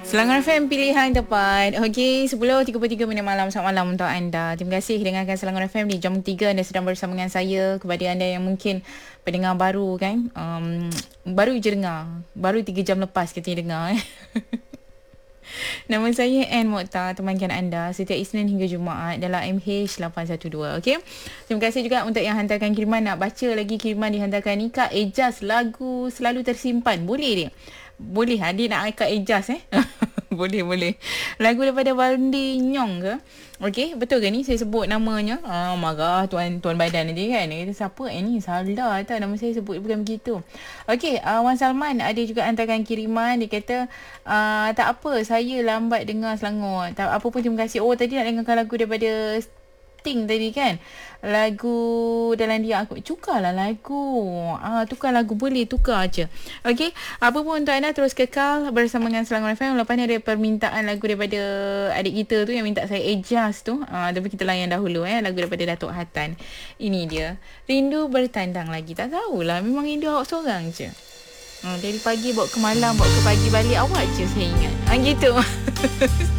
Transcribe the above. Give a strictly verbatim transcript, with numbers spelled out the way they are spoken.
Selangor F M pilihan tepat. Okey, sepuluh tiga puluh tiga minit malam. Selamat malam untuk anda. Terima kasih dengarkan Selangor F M di jam tiga. Anda sedang bersama dengan saya. Kepada anda yang mungkin pendengar baru kan, um, baru je dengar. Baru tiga jam lepas kita dengar. Eh. Nama saya Ann Mokhtar, temankan anda setiap Isnin hingga Jumaat dalam M H lapan satu dua. Okey. Terima kasih juga untuk yang hantarkan kiriman. Nak baca lagi kiriman dihantarkan ni. Kak Ejaz, lagu Selalu Tersimpan. Boleh dia? Boleh, adik nak Kak Ejaz eh? Boleh, boleh. Lagu daripada Bandi Nyong ke? Okey, betul ke ni saya sebut namanya? Ah, marah tuan tuan badan nanti kan. Dia kata siapa eh ni? Salah tak nama saya sebut bukan begitu. Okey, uh, Wan Salman ada juga hantarkan kiriman. Dia kata uh, tak apa, saya lambat dengar Selangor. Tak apa pun, terima kasih. Oh, tadi nak dengarkan lagu daripada Sting tadi kan. Lagu dalam dia aku tukarlah lagu. Ah, tukar lagu boleh, tukar aja. Okey, apa pun untuk anda terus kekal bersama dengan Selangor F M. Lepas ni ada permintaan lagu daripada adik kita tu yang minta saya adjust tu. Ah, tapi kita layan dahulu eh lagu daripada Datuk Hatan. Ini dia. Rindu bertandang lagi. Tak tahulah, memang rindu awak seorang je. Ah, dari pagi bawa ke malam, bawa ke pagi balik awak je saya ingat. Ah, gitu.